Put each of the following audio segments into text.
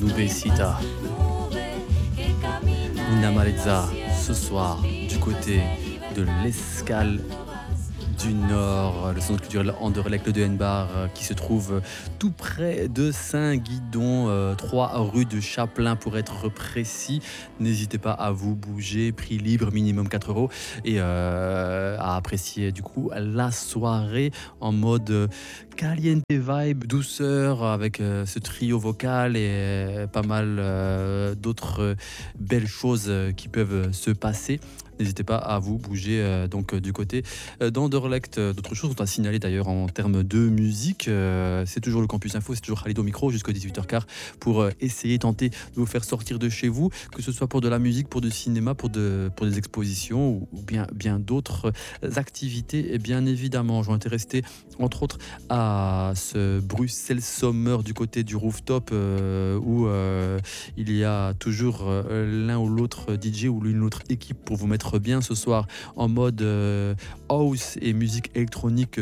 Nubecita, Inamaleza, ce soir, du côté de l'Escale du Nord, le centre culturel Anderlecht de Henbar, qui se trouve tout près de Saint-Guidon, 3 rue de Chapelain pour être précis. N'hésitez pas à vous bouger, prix libre, minimum 4 euros, et à apprécier du coup la soirée en mode caliente vibe, douceur, avec ce trio vocal et pas mal d'autres belles choses qui peuvent se passer. N'hésitez pas à vous bouger donc du côté d'Anderlecht. D'autres choses sont à signaler d'ailleurs en termes de musique. C'est toujours le Campus Info, c'est toujours Khalid au micro jusqu'à 18h15 pour essayer, tenter de vous faire sortir de chez vous, que ce soit pour de la musique, pour du cinéma, pour des expositions ou bien d'autres activités. Et bien évidemment, je vais intéresser entre autres à ce Bruxelles Summer du côté du rooftop où il y a toujours l'un ou l'autre DJ ou l'une ou l'autre équipe pour vous mettre bien ce soir en mode house et musique électronique,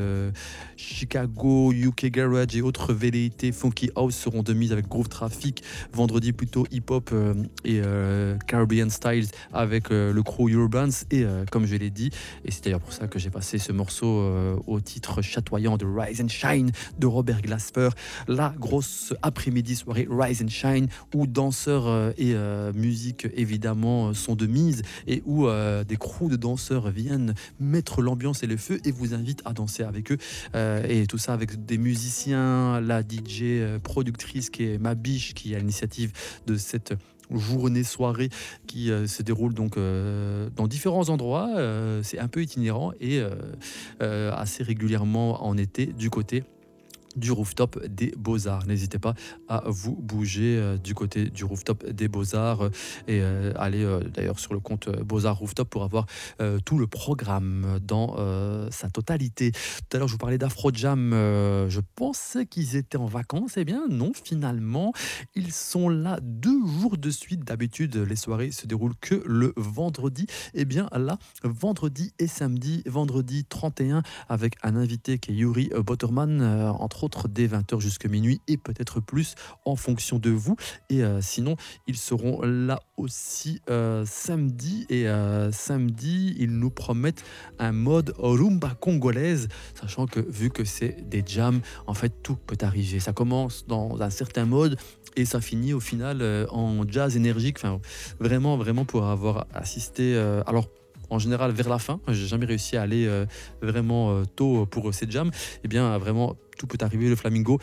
Chicago, UK Garage et autres velléités funky house seront de mise avec Groove Traffic. Vendredi plutôt hip-hop et Caribbean Styles avec le crew Urbans et comme je l'ai dit, et c'est d'ailleurs pour ça que j'ai passé ce morceau au titre chatoyant de Rise and Shine de Robert Glasper, la grosse après-midi soirée Rise and Shine où danseurs et musique évidemment sont de mise et où des crews de danseurs viennent mettre l'ambiance et le feu et vous invitent à danser avec eux, et tout ça avec des musiciens, la DJ productrice qui est ma biche, qui est à l'initiative de cette journée soirée qui se déroule donc dans différents endroits. C'est un peu itinérant et assez régulièrement en été du côté du rooftop des Beaux-Arts. N'hésitez pas à vous bouger du côté du rooftop des Beaux-Arts et aller d'ailleurs sur le compte Beaux-Arts Rooftop pour avoir tout le programme dans sa totalité. Tout à l'heure, je vous parlais d'Afro Jam. Je pensais qu'ils étaient en vacances. Eh bien, non, finalement, ils sont là 2 jours de suite. D'habitude, les soirées se déroulent que le vendredi. Eh bien, là, vendredi et samedi, vendredi 31, avec un invité qui est Yuri Botterman, entre autres dès 20h jusqu'à minuit et peut-être plus en fonction de vous. Et sinon, ils seront là aussi samedi. Et samedi, ils nous promettent un mode rumba congolaise, sachant que vu que c'est des jams, en fait, tout peut arriver. Ça commence dans un certain mode et ça finit au final en jazz énergique. Enfin, vraiment pour avoir assisté. Alors, en général, vers la fin, j'ai jamais réussi à aller vraiment tôt pour ces jams. Eh bien, vraiment, tout peut arriver. Le Flamingo,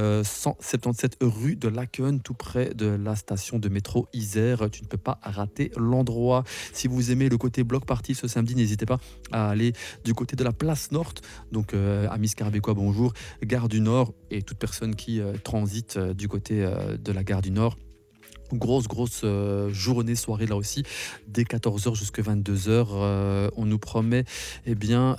177 rue de Laken, tout près de la station de métro Isère. Tu ne peux pas rater l'endroit. Si vous aimez le côté bloc party ce samedi, n'hésitez pas à aller du côté de la place Nord. Donc, amis Scarabécois, bonjour. Gare du Nord et toute personne qui transite du côté de la gare du Nord. Grosse journée, soirée là aussi, dès 14h jusqu'à 22h. On nous promet eh bien,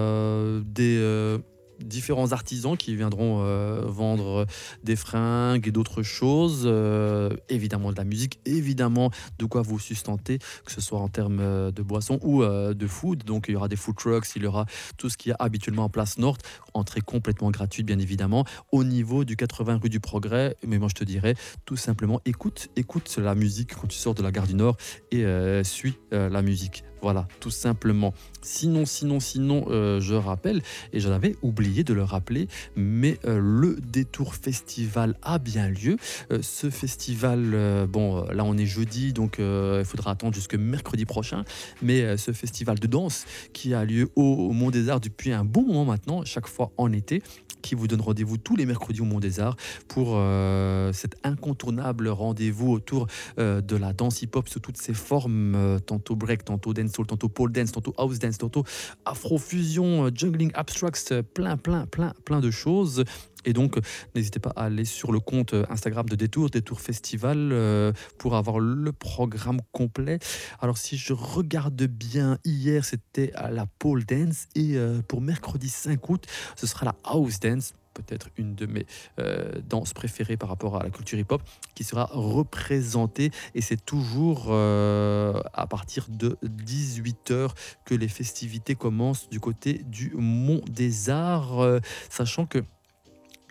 des différents artisans qui viendront vendre des fringues et d'autres choses, évidemment de la musique, évidemment de quoi vous sustenter, que ce soit en termes de boissons ou de food. Donc il y aura des food trucks, il y aura tout ce qu'il y a habituellement en place Nord, entrée complètement gratuite bien évidemment, au niveau du 80 rue du Progrès. Mais moi je te dirais tout simplement écoute la musique quand tu sors de la gare du Nord et suis la musique. Voilà, tout simplement. Sinon, je rappelle, et j'en avais oublié de le rappeler, mais le Détour Festival a bien lieu. Ce festival, là on est jeudi, donc il faudra attendre jusque mercredi prochain, mais ce festival de danse qui a lieu au Mont des Arts depuis un bon moment maintenant, chaque fois en été, qui vous donne rendez-vous tous les mercredis au Mont des Arts pour cet incontournable rendez-vous autour de la danse hip-hop sous toutes ses formes, tantôt break, tantôt dancehall, tantôt pole dance, tantôt house dance, tantôt afro-fusion, juggling, abstracts, plein de choses. Et donc, n'hésitez pas à aller sur le compte Instagram de Détour Festival, pour avoir le programme complet. Alors, si je regarde bien, hier, c'était à la pole dance et pour mercredi 5 août, ce sera la house dance. Peut-être une de mes danses préférées par rapport à la culture hip-hop qui sera représentée, et c'est toujours à partir de 18h que les festivités commencent du côté du Mont des Arts, sachant que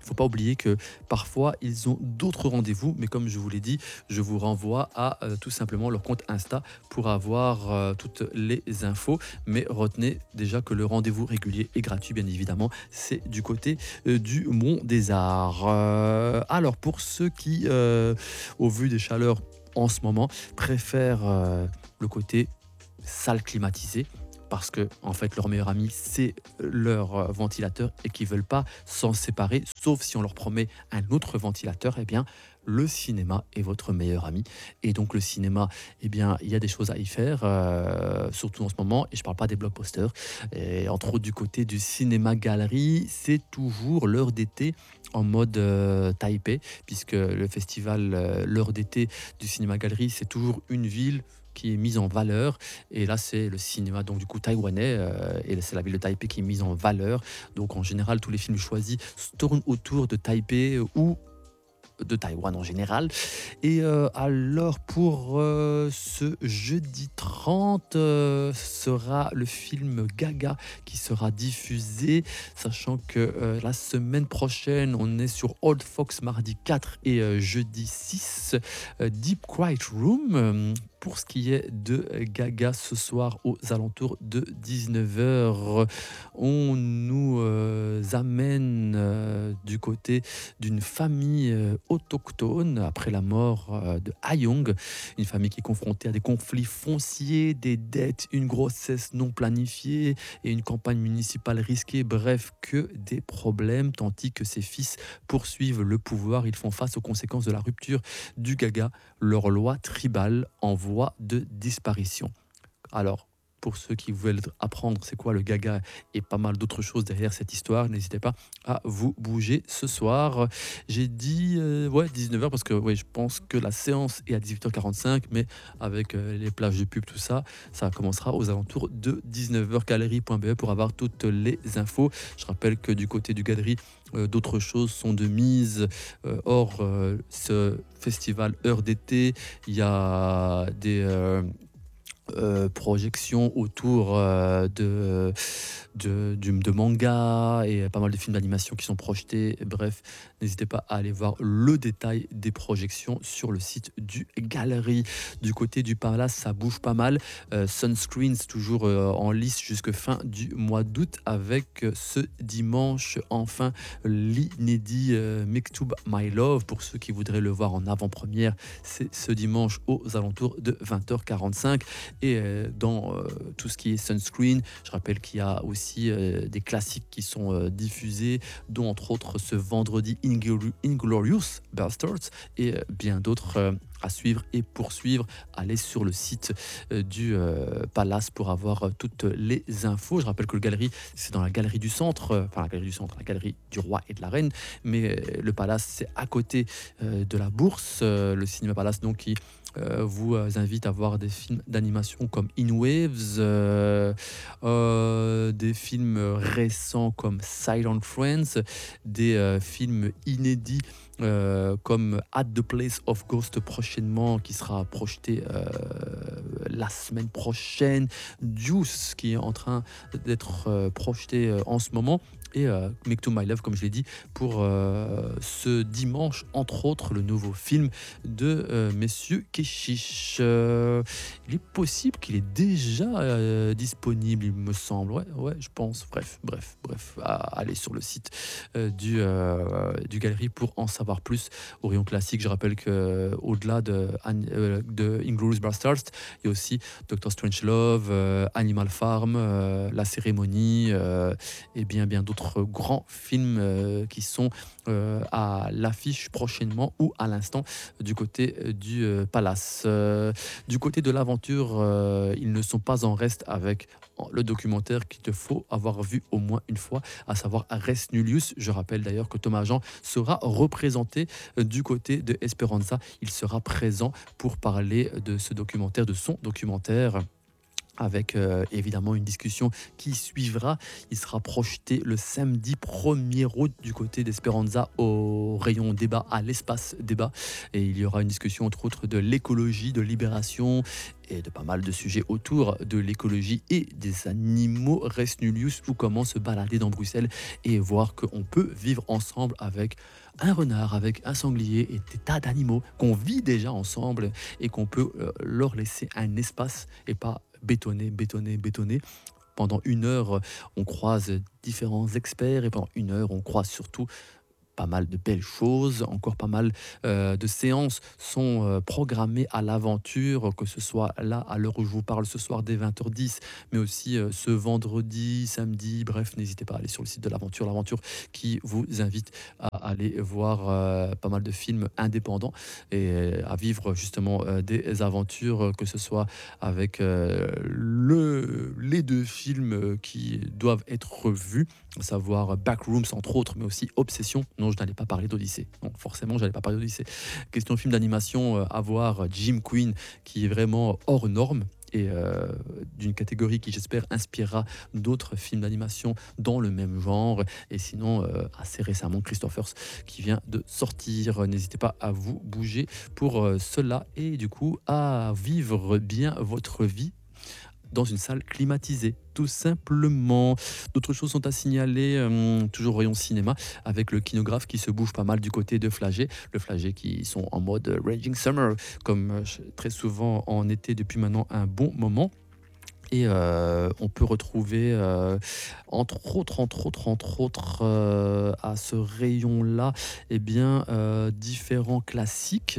faut pas oublier que parfois ils ont d'autres rendez-vous, mais comme je vous l'ai dit, je vous renvoie à tout simplement leur compte Insta pour avoir toutes les infos. Mais retenez déjà que le rendez-vous régulier est gratuit, bien évidemment, c'est du côté du Mont des Arts. Alors pour ceux qui, au vu des chaleurs en ce moment, préfèrent le côté salle climatisée, parce que en fait leur meilleur ami c'est leur ventilateur et qu'ils veulent pas s'en séparer, sauf si on leur promet un autre ventilateur, eh bien le cinéma est votre meilleur ami. Et donc le cinéma, eh bien il y a des choses à y faire, surtout en ce moment, et je parle pas des blockbusters. Et entre autres du côté du cinéma galerie, c'est toujours l'heure d'été en mode Taipei, puisque le festival l'heure d'été du cinéma galerie, c'est toujours une ville qui est mise en valeur. Et là, c'est le cinéma donc du coup taïwanais, et c'est la ville de Taipei qui est mise en valeur. Donc en général, tous les films choisis se tournent autour de Taipei ou de Taïwan en général. Et alors pour ce jeudi 30 sera le film Gaga qui sera diffusé, sachant que la semaine prochaine on est sur Old Fox mardi 4 et jeudi 6, Deep Quiet Room. Pour ce qui est de Gaga ce soir aux alentours de 19h, on nous amène du côté d'une famille autochtone après la mort de Ayong, une famille qui est confrontée à des conflits fonciers, des dettes, une grossesse non planifiée et une campagne municipale risquée, bref, que des problèmes, tandis que ses fils poursuivent le pouvoir. Ils font face aux conséquences de la rupture du Gaga, leur loi tribale en voie de disparition. Alors, pour ceux qui veulent apprendre c'est quoi le Gaga et pas mal d'autres choses derrière cette histoire, n'hésitez pas à vous bouger ce soir. J'ai dit 19h parce que ouais, je pense que la séance est à 18h45, mais avec les plages de pub, tout ça, ça commencera aux alentours de 19h. Galerie.be pour avoir toutes les infos. Je rappelle que du côté du Galerie, d'autres choses sont de mise hors ce festival Heure d'été. Il y a des projections autour de manga et pas mal de films d'animation qui sont projetés. Bref, n'hésitez pas à aller voir le détail des projections sur le site du Galerie. Du côté du Palace, ça bouge pas mal. Sunscreens toujours en lice jusque fin du mois d'août, avec ce dimanche enfin l'inédit Mektoub My Love. Pour ceux qui voudraient le voir en avant-première, c'est ce dimanche aux alentours de 20h45. Et dans tout ce qui est Sunscreen, je rappelle qu'il y a aussi des classiques qui sont diffusés, dont entre autres ce vendredi Inglorious Bastards, et bien d'autres à suivre et poursuivre. Allez sur le site du Palace pour avoir toutes les infos. Je rappelle que le Galerie, c'est dans la galerie du centre, enfin la galerie du centre, la galerie du roi et de la reine, mais le Palace, c'est à côté de la Bourse, le Cinéma Palace, donc qui vous invite à voir des films d'animation comme In Waves, des films récents comme Silent Friends, des films inédits comme At the Place of Ghost prochainement, qui sera projeté la semaine prochaine, Juice qui est en train d'être projeté en ce moment, et Make to My Love, comme je l'ai dit, pour ce dimanche, entre autres, le nouveau film de messieurs Keshish. Il est possible qu'il est déjà disponible, il me semble. Ouais, je pense. Bref, allez sur le site du Galerie pour en savoir plus. Au rayon classique, je rappelle que au-delà de Inglourious Basterds, il y a aussi Doctor Strangelove, Animal Farm, La Cérémonie, et bien d'autres grands films qui sont à l'affiche prochainement ou à l'instant du côté du Palace. Du côté de l'aventure, ils ne sont pas en reste avec le documentaire qu'il te faut avoir vu au moins une fois, à savoir Res Nullius. Je rappelle d'ailleurs que Thomas Jean sera représenté du côté de Esperanza. Il sera présent pour parler de ce documentaire, de son documentaire avec évidemment une discussion qui suivra. Il sera projeté le samedi 1er août du côté d'Esperanza au rayon débat, à l'espace débat. Et il y aura une discussion entre autres de l'écologie, de libération et de pas mal de sujets autour de l'écologie et des animaux res nullius, ou comment se balader dans Bruxelles et voir qu'on peut vivre ensemble avec un renard, avec un sanglier et des tas d'animaux qu'on vit déjà ensemble et qu'on peut leur laisser un espace et pas bétonner, bétonner, bétonner. Pendant 1 heure, on croise différents experts et pendant 1 heure, on croise surtout pas mal de belles choses, encore pas mal de séances sont programmées à l'aventure, que ce soit là à l'heure où je vous parle ce soir dès 20h10, mais aussi ce vendredi, samedi, bref, n'hésitez pas à aller sur le site de l'aventure qui vous invite à aller voir pas mal de films indépendants et à vivre justement des aventures, que ce soit avec les 2 films qui doivent être revus, à savoir Backrooms entre autres, mais aussi Obsession. Non, je n'allais pas parler d'Odyssée. Non, forcément, je n'allais pas parler d'Odyssée. Question film d'animation, à voir Jim Queen, qui est vraiment hors norme et d'une catégorie qui, j'espère, inspirera d'autres films d'animation dans le même genre. Et sinon, assez récemment, Christophers qui vient de sortir. N'hésitez pas à vous bouger pour cela et du coup à vivre bien votre vie dans une salle climatisée, tout simplement. D'autres choses sont à signaler, toujours rayon cinéma, avec le kinographe qui se bouge pas mal du côté de Flagey. Le Flagey qui sont en mode Raging Summer, comme très souvent en été depuis maintenant un bon moment. Et on peut retrouver, entre autres, à ce rayon-là, eh bien, différents classiques,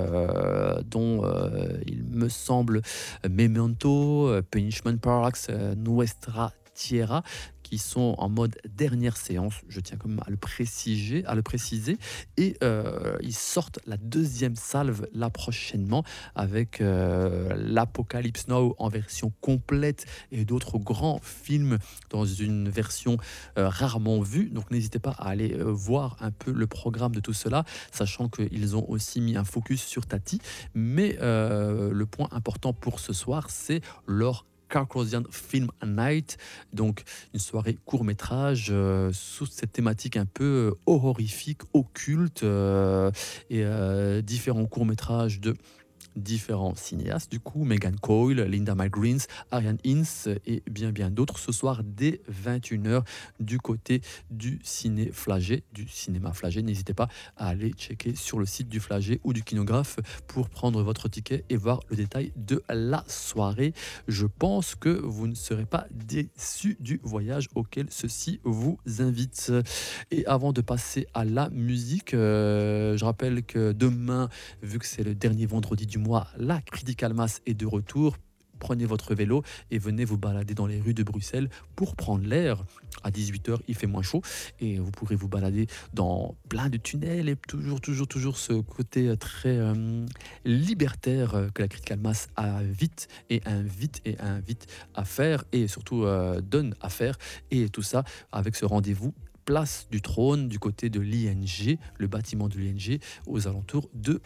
dont il me semble Memento, Punishment Parks, Nuestra Tierra, qui sont en mode dernière séance, je tiens quand même à le préciser, et ils sortent la 2e salve là prochainement avec l'Apocalypse Now en version complète et d'autres grands films dans une version rarement vue. Donc n'hésitez pas à aller voir un peu le programme de tout cela, sachant qu'ils ont aussi mis un focus sur Tati. Mais le point important pour ce soir, c'est leur Carcrossian Film Night, donc une soirée court-métrage sous cette thématique un peu horrifique, occulte, et différents courts-métrages de différents cinéastes, du coup, Megan Coyle, Linda McGreens, Ariane Hinz et bien d'autres, ce soir dès 21h du côté du cinéma Flagey. N'hésitez pas à aller checker sur le site du Flagey ou du Kinographe pour prendre votre ticket et voir le détail de la soirée. Je pense que vous ne serez pas déçus du voyage auquel ceci vous invite. Et avant de passer à la musique, je rappelle que demain, vu que c'est le dernier vendredi du mois, la Critical Mass est de retour. Prenez votre vélo et venez vous balader dans les rues de Bruxelles pour prendre l'air. À 18h, il fait moins chaud et vous pourrez vous balader dans plein de tunnels et toujours ce côté très libertaire que la Critical Mass a vite et invite à faire et surtout donne à faire. Et tout ça avec ce rendez-vous place du Trône du côté de l'ING, le bâtiment de l'ING, aux alentours de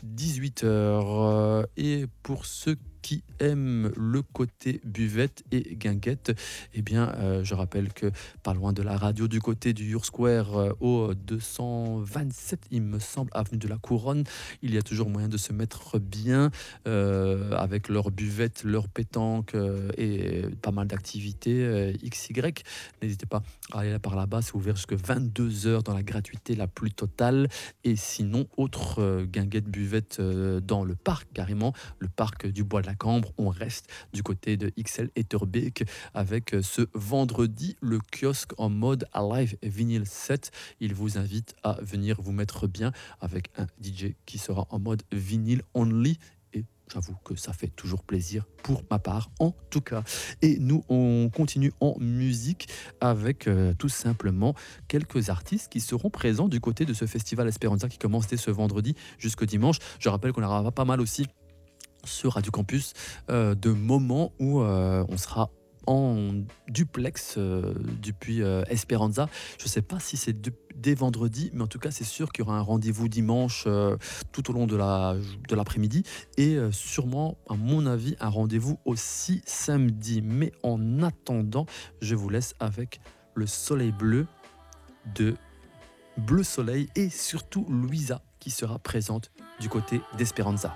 18h. Et pour ceux qui aiment le côté buvette et guinguette, eh bien, je rappelle que pas loin de la radio, du côté du Your Square, au 227, il me semble, avenue de la Couronne, il y a toujours moyen de se mettre bien avec leur buvette, leur pétanque et pas mal d'activités XY. N'hésitez pas à aller par là-bas, c'est ouvert jusqu'à 22h dans la gratuité la plus totale. Et sinon, autre guinguette buvette dans le parc, carrément, le parc du Bois de la Cambre. On reste du côté de XL Etterbeek avec ce vendredi le kiosque en mode Alive Vinyl Set. Il vous invite à venir vous mettre bien avec un DJ qui sera en mode vinyle only. Et j'avoue que ça fait toujours plaisir pour ma part, en tout cas. Et nous, on continue en musique avec tout simplement quelques artistes qui seront présents du côté de ce festival Esperanza qui commence dès ce vendredi jusqu'au dimanche. Je rappelle qu'on aura pas mal aussi sur Radio Campus de moments où on sera en duplex depuis Esperanza. Je ne sais pas si c'est dès vendredi, mais en tout cas, c'est sûr qu'il y aura un rendez-vous dimanche tout au long de l'après-midi et sûrement, à mon avis, un rendez-vous aussi samedi. Mais en attendant, je vous laisse avec le soleil bleu de Bleu Soleil et surtout Louisa qui sera présente du côté d'Esperanza.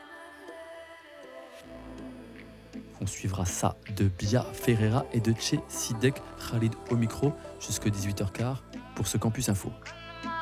On suivra ça de Bia Ferreira et de Che Sidek Khalid au micro jusqu'à 18h15 pour ce Campus Info.